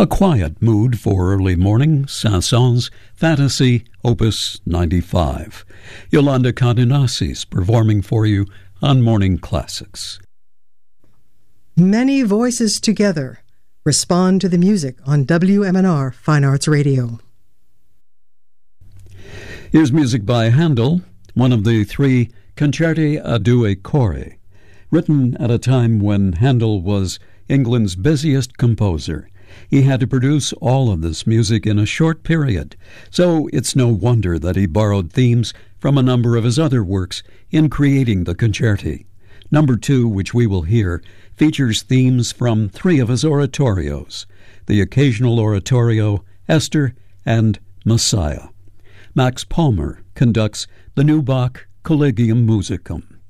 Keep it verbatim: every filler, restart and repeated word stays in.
A quiet mood for early morning, Saint-Saëns Fantasy, Opus ninety-five. Yolanda Cardenas performing for you on Morning Classics. Many voices together respond to the music on W M N R Fine Arts Radio. Here's music by Handel, one of the three Concerti a due cori, written at a time when Handel was England's busiest composer. He had to produce all of this music in a short period, so it's no wonder that he borrowed themes from a number of his other works in creating the concerti. Number two, which we will hear, features themes from three of his oratorios, the occasional oratorio, Esther, and Messiah. Max Palmer conducts the new Bach Collegium Musicum.